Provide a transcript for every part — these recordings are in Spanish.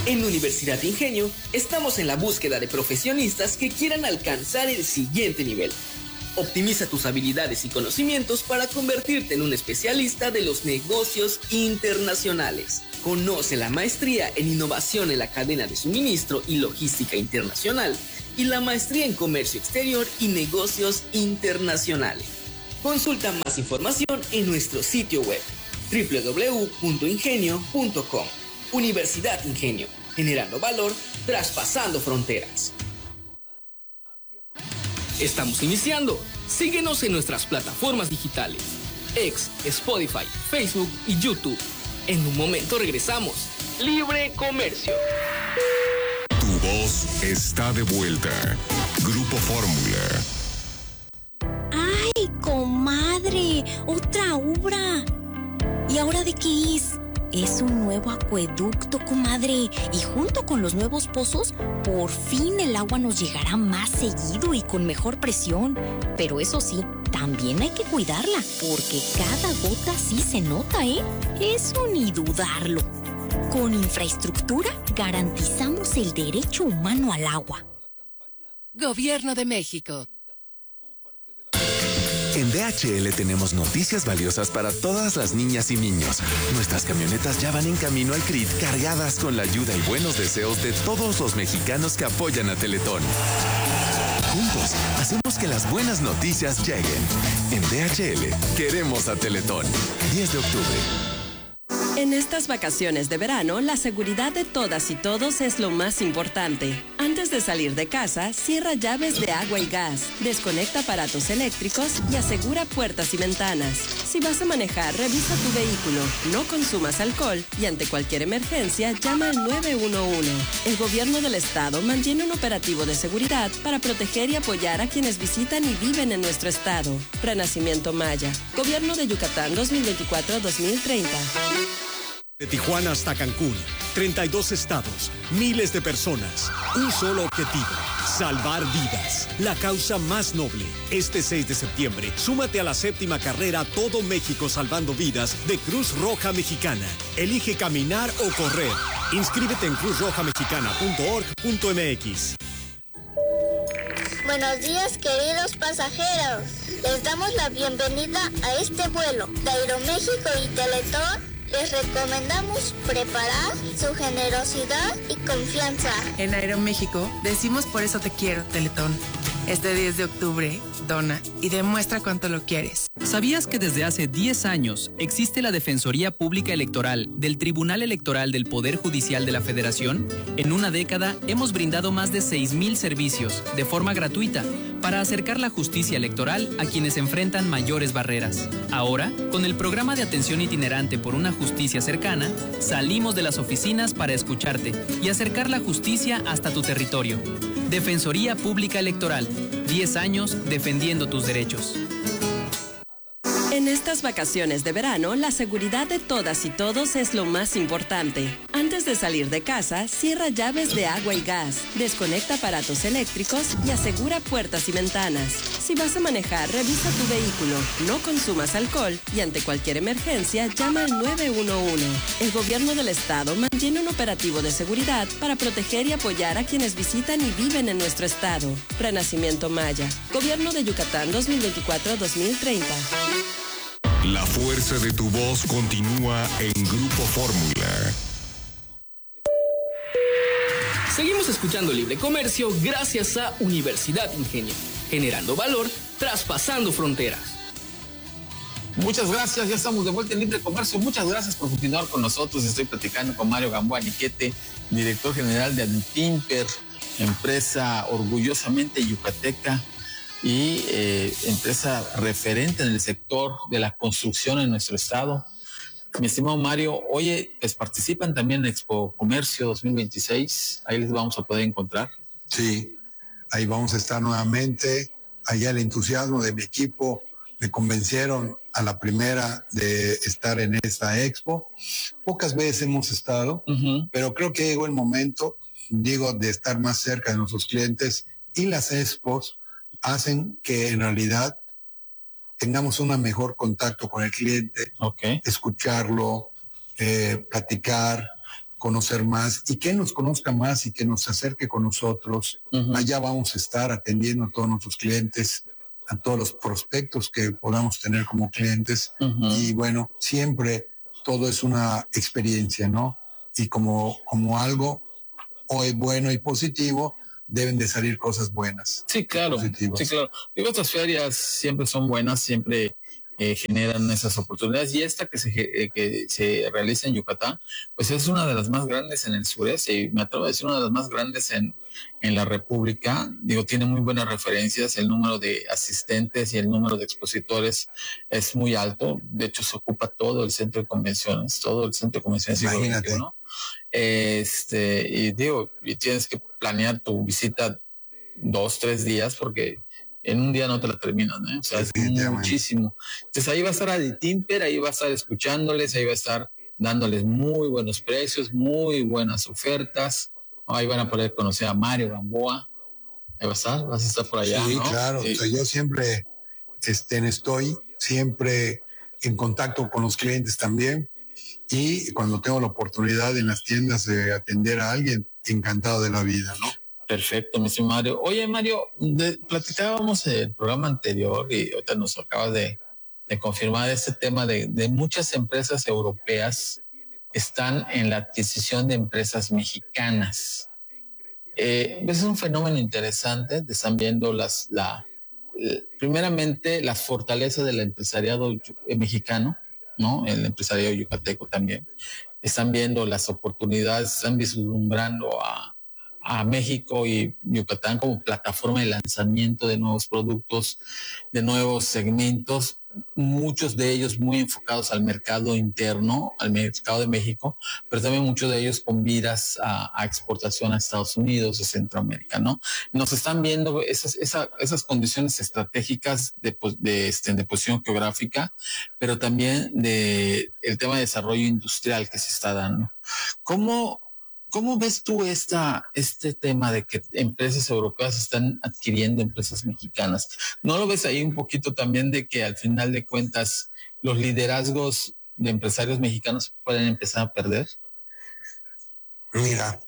En Universidad Ingenio estamos en la búsqueda de profesionistas que quieran alcanzar el siguiente nivel. Optimiza tus habilidades y conocimientos para convertirte en un especialista de los negocios internacionales. Conoce la maestría en innovación en la cadena de suministro y logística internacional y la maestría en comercio exterior y negocios internacionales. Consulta más información en nuestro sitio web www.ingenio.com. Universidad Ingenio, generando valor, traspasando fronteras. Estamos iniciando. Síguenos en nuestras plataformas digitales: X, Spotify, Facebook y YouTube. En un momento regresamos. Libre Comercio. Tu voz está de vuelta. Grupo Fórmula. ¡Ay, comadre! ¡Otra obra! ¿Y ahora de qué es? Es un nuevo acueducto, comadre. Y junto con los nuevos pozos, por fin el agua nos llegará más seguido y con mejor presión. Pero eso sí, también hay que cuidarla, porque cada gota sí se nota, ¿eh? Eso ni dudarlo. Con infraestructura, garantizamos el derecho humano al agua. Gobierno de México. En DHL tenemos noticias valiosas para todas las niñas y niños. Nuestras camionetas ya van en camino al CRIT cargadas con la ayuda y buenos deseos de todos los mexicanos que apoyan a Teletón. Juntos, hacemos que las buenas noticias lleguen. En DHL, queremos a Teletón. 10 de octubre. En estas vacaciones de verano, la seguridad de todas y todos es lo más importante. Antes de salir de casa, cierra llaves de agua y gas, desconecta aparatos eléctricos y asegura puertas y ventanas. Si vas a manejar, revisa tu vehículo, no consumas alcohol y ante cualquier emergencia, llama al 911. El gobierno del estado mantiene un operativo de seguridad para proteger y apoyar a quienes visitan y viven en nuestro estado. Renacimiento Maya. Gobierno de Yucatán 2024-2030. De Tijuana hasta Cancún, 32 estados, miles de personas, un solo objetivo, salvar vidas, la causa más noble. Este 6 de septiembre, súmate a la 7ª carrera Todo México Salvando Vidas de Cruz Roja Mexicana. Elige caminar o correr. Inscríbete en cruzrojamexicana.org.mx. Buenos días, queridos pasajeros. Les damos la bienvenida a este vuelo de Aeroméxico y Teletón. Les recomendamos preparar su generosidad y confianza. En Aeroméxico decimos por eso te quiero, Teletón. Este 10 de octubre, dona y demuestra cuánto lo quieres. ¿Sabías que desde hace 10 años existe la Defensoría Pública Electoral del Tribunal Electoral del Poder Judicial de la Federación? En una década hemos brindado más de 6,000 servicios de forma gratuita para acercar la justicia electoral a quienes enfrentan mayores barreras. Ahora, con el programa de atención itinerante por una justicia cercana, salimos de las oficinas para escucharte y acercar la justicia hasta tu territorio. Defensoría Pública Electoral, 10 años defendiendo tus derechos. En estas vacaciones de verano, la seguridad de todas y todos es lo más importante. Antes de salir de casa, cierra llaves de agua y gas, desconecta aparatos eléctricos y asegura puertas y ventanas. Si vas a manejar, revisa tu vehículo, no consumas alcohol y ante cualquier emergencia, llama al 911. El gobierno del estado mantiene un operativo de seguridad para proteger y apoyar a quienes visitan y viven en nuestro estado. Renacimiento Maya. Gobierno de Yucatán 2024-2030. La fuerza de tu voz continúa en Grupo Fórmula. Seguimos escuchando Libre Comercio gracias a Universidad Ingenio, generando valor, traspasando fronteras. Muchas gracias, ya estamos de vuelta en Libre Comercio. Muchas gracias por continuar con nosotros. Estoy platicando con Mario Gamboa Niquete, director general de Adintimper, empresa orgullosamente yucateca y empresa referente en el sector de la construcción en nuestro estado. Mi estimado Mario, oye, pues participan también en Expo Comercio 2026, ahí les vamos a poder encontrar. Sí, ahí vamos a estar nuevamente. Allá el entusiasmo de mi equipo me convencieron a la primera de estar en esta expo. Pocas veces hemos estado, pero creo que llegó el momento, digo, de estar más cerca de nuestros clientes, y las expos hacen que en realidad tengamos un mejor contacto con el cliente, escucharlo, platicar, conocer más y que él nos conozca más y que nos acerque con nosotros. Allá vamos a estar atendiendo a todos nuestros clientes, a todos los prospectos que podamos tener como clientes. Y bueno, siempre todo es una experiencia, ¿no? Y como algo hoy bueno y positivo, deben de salir cosas buenas. Sí, claro. Sí, claro. Digo, estas ferias siempre son buenas, siempre generan esas oportunidades, y esta que se realiza en Yucatán, pues es una de las más grandes en el sureste, y me atrevo a decir una de las más grandes en la República. Digo, tiene muy buenas referencias, el número de asistentes y el número de expositores es muy alto. De hecho, se ocupa todo el centro de convenciones, Imagínate. ¿no? Y digo, y tienes que planear tu visita 2-3 días, porque en un día no te la terminas, ¿no? O sea, es muchísimo. Entonces ahí va a estar Adi Timper, ahí va a estar escuchándoles, ahí va a estar dándoles muy buenos precios, muy buenas ofertas. Ahí van a poder conocer a Mario Gamboa. Ahí vas a estar por allá, sí, ¿no? Claro. Sí. O sea, yo siempre estoy siempre en contacto con los clientes también, y cuando tengo la oportunidad en las tiendas de atender a alguien, encantado de la vida, ¿no? Perfecto, mi señor Mario. Oye, Mario, platicábamos en el programa anterior y ahorita nos acabas de confirmar este tema de muchas empresas europeas están en la adquisición de empresas mexicanas. Es un fenómeno interesante. Están viendo primeramente las fortalezas del empresariado mexicano, ¿no? El empresariado yucateco también. Están viendo las oportunidades, están vislumbrando a México y Yucatán como plataforma de lanzamiento de nuevos productos, de nuevos segmentos, muchos de ellos muy enfocados al mercado interno, al mercado de México, pero también muchos de ellos con vidas a exportación a Estados Unidos, a Centroamérica, ¿no? Nos están viendo esas condiciones estratégicas de posición geográfica, pero también de el tema de desarrollo industrial que se está dando. ¿Cómo ves tú este tema de que empresas europeas están adquiriendo empresas mexicanas? ¿No lo ves ahí un poquito también de que al final de cuentas los liderazgos de empresarios mexicanos pueden empezar a perder? Mira,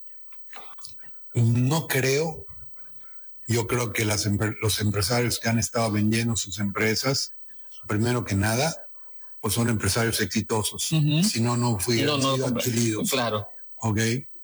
no creo. Yo creo que los empresarios que han estado vendiendo sus empresas, primero que nada, pues son empresarios exitosos. Si no, no hubieran sido adquiridos. Claro. Ok.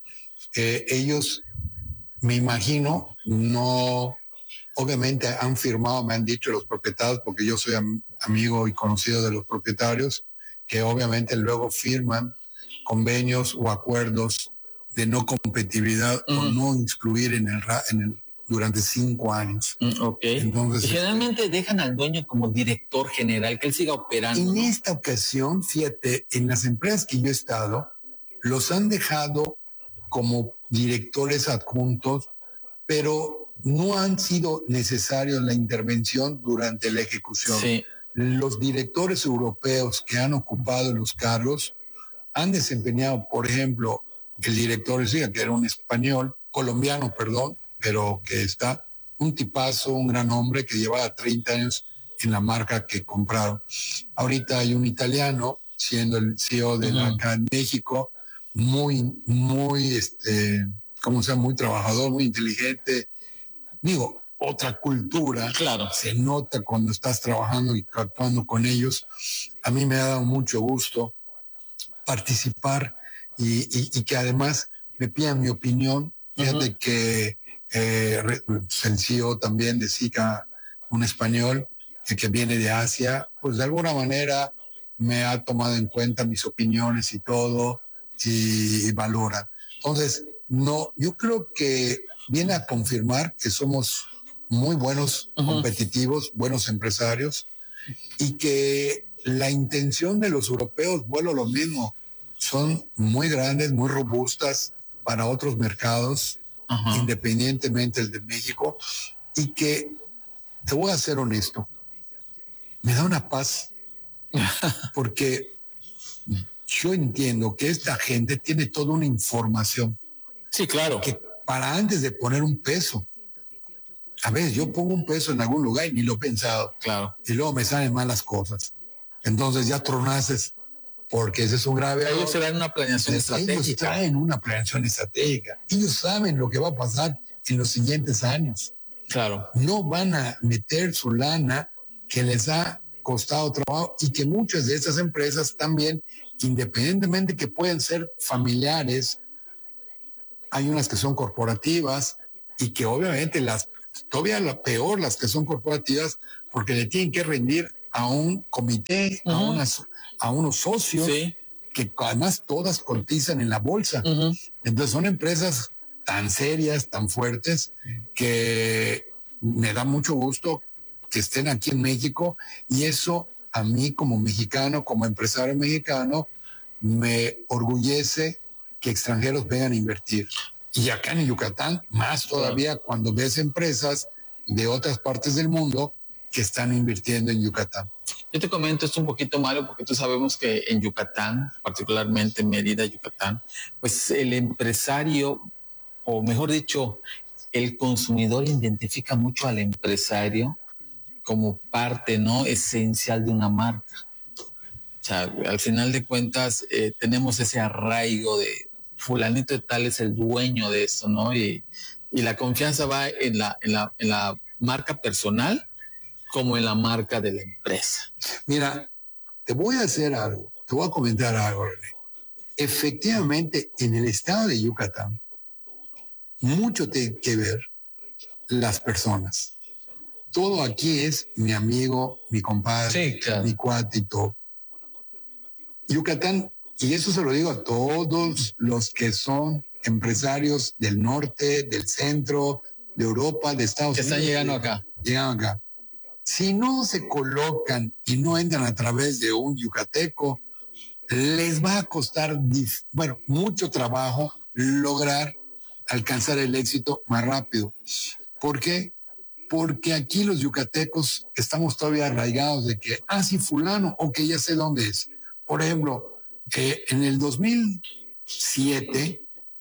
Ellos, me imagino, no, obviamente han firmado, me han dicho los propietarios, porque yo soy amigo y conocido de los propietarios, que obviamente luego firman convenios o acuerdos de no competitividad o no incluir durante 5 años. Entonces, generalmente dejan al dueño como director general, que él siga operando. En esta ocasión, fíjate, en las empresas que yo he estado, los han dejado como directores adjuntos, pero no han sido necesarios la intervención durante la ejecución. Sí. Los directores europeos que han ocupado los cargos han desempeñado, por ejemplo, el director que era un colombiano, pero que está un tipazo, un gran hombre que llevaba 30 años en la marca que compraron. Ahorita hay un italiano siendo el CEO de acá en México, muy, muy trabajador, muy inteligente. Digo, otra cultura. Claro. Se nota cuando estás trabajando y actuando con ellos. A mí me ha dado mucho gusto participar y que además me pidan mi opinión. Fíjate que el CEO también de SICA, un español que viene de Asia, pues de alguna manera me ha tomado en cuenta mis opiniones y todo, y valora. Entonces, no, yo creo que viene a confirmar que somos muy buenos, competitivos, buenos empresarios, y que la intención de los europeos, vuelvo lo mismo, son muy grandes, muy robustas para otros mercados, independientemente del de México, y que, te voy a ser honesto, me da una paz, porque yo entiendo que esta gente tiene toda una información. Sí, claro. Que para antes de poner un peso, a veces yo pongo un peso en algún lugar y ni lo he pensado. Claro. Y luego me salen malas cosas. Entonces ya tronaces porque ese es un grave error. Ellos traen una planeación estratégica. Ellos traen una planeación estratégica. Ellos saben lo que va a pasar en los siguientes años. Claro. No van a meter su lana que les ha costado trabajo y que muchas de estas empresas también, independientemente que pueden ser familiares, hay unas que son corporativas y que obviamente todavía lo peor las que son corporativas porque le tienen que rendir a un comité, a unos socios, que además todas cotizan en la bolsa. Entonces son empresas tan serias, tan fuertes, que me da mucho gusto que estén aquí en México, y eso a mí como mexicano, como empresario mexicano, me orgullece que extranjeros vengan a invertir. Y acá en Yucatán, más todavía cuando ves empresas de otras partes del mundo que están invirtiendo en Yucatán. Yo te comento esto un poquito, Mario, porque tú sabemos que en Yucatán, particularmente en Mérida, Yucatán, pues el empresario, o mejor dicho, el consumidor identifica mucho al empresario como parte, ¿no?, esencial de una marca. O sea, al final de cuentas tenemos ese arraigo de fulanito de tal es el dueño de esto, ¿no? Y la confianza va en la marca personal como en la marca de la empresa. Mira, te voy a comentar algo, René. Efectivamente, en el estado de Yucatán, mucho tiene que ver las personas. Todo aquí es mi amigo, mi compadre, mi cuate y todo. Yucatán, y eso se lo digo a todos los que son empresarios del norte, del centro, de Europa, de Estados Unidos. Que están llegando acá. Llegan acá. Si no se colocan y no entran a través de un yucateco, les va a costar, mucho trabajo lograr alcanzar el éxito más rápido. ¿Por qué? Porque aquí los yucatecos estamos todavía arraigados de que, sí, fulano, ya sé dónde es. Por ejemplo, en el 2007,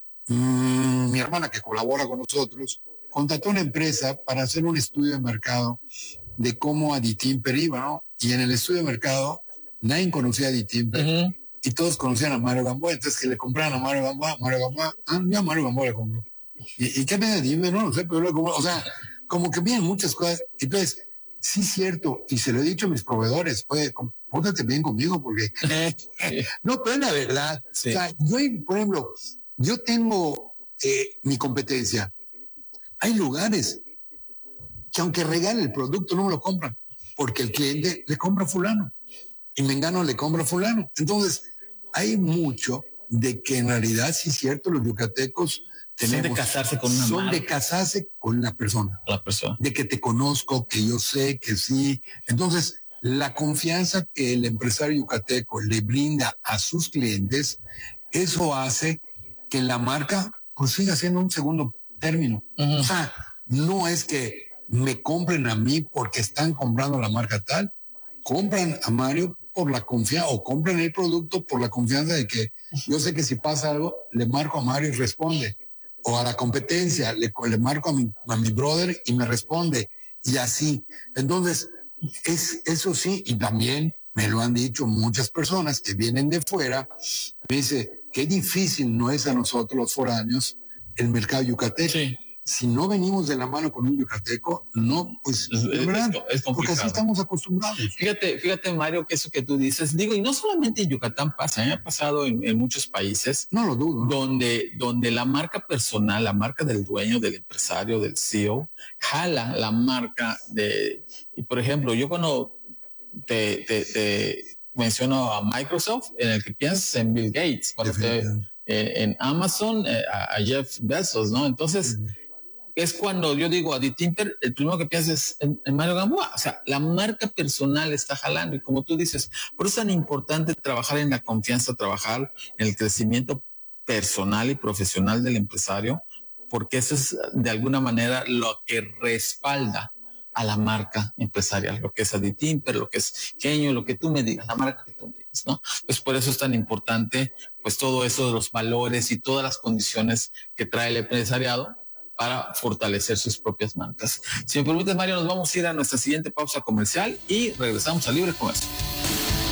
mi hermana que colabora con nosotros, contrató una empresa para hacer un estudio de mercado de cómo Aditimper iba, ¿no? Y en el estudio de mercado, nadie conocía a Aditimper y todos conocían a Mario Gamboa. Entonces, que le compraran a Mario Gamboa, ya Mario Gamboa le compró. ¿Y qué me da Aditimper? No lo sé, pero le compró. O sea, como que vienen muchas cosas. Entonces, sí es cierto, y se lo he dicho a mis proveedores, pórtate bien conmigo porque... No, pero es la verdad. Sí. O sea, yo, por ejemplo, yo tengo mi competencia. Hay lugares que aunque regale el producto no me lo compran, porque el cliente le compra a fulano y mengano le compra a fulano. Entonces, hay mucho de que en realidad sí es cierto, los yucatecos son de casarse con una marca. Son de casarse con la persona. De que te conozco, que yo sé, que sí. Entonces, la confianza que el empresario yucateco le brinda a sus clientes, eso hace que la marca pues siga siendo un segundo término. O sea, no es que me compren a mí porque están comprando la marca tal, compran a Mario por la confianza, o compran el producto por la confianza de que yo sé que si pasa algo, le marco a Mario y responde. O a la competencia, le marco a mi brother y me responde. Y así. Entonces, eso sí, y también me lo han dicho muchas personas que vienen de fuera, me dice, qué difícil no es a nosotros los foráneos el mercado yucateco. Sí. Si no venimos de la mano con un yucateco, no, pues es complicado. Porque así estamos acostumbrados. Fíjate, Mario, que eso que tú dices, digo, y no solamente en Yucatán pasa, ha pasado en muchos países. No lo dudo. Donde la marca personal, la marca del dueño, del empresario, del CEO, jala la marca y por ejemplo, yo cuando te menciono a Microsoft, en el que piensas en Bill Gates, cuando en Amazon, a Jeff Bezos, ¿no? Entonces, es cuando yo digo a Aditimper, el primero que piensas es en Mario Gamboa. O sea, la marca personal está jalando, y como tú dices, por eso es tan importante trabajar en la confianza, trabajar en el crecimiento personal y profesional del empresario, porque eso es de alguna manera lo que respalda a la marca empresarial, lo que es Aditimper, lo que es Genio, lo que tú me digas, la marca que tú me digas, ¿no? Pues por eso es tan importante, pues todo eso de los valores y todas las condiciones que trae el empresariado para fortalecer sus propias marcas. Si me permites, Mario, nos vamos a ir a nuestra siguiente pausa comercial y regresamos a Libre Comercio.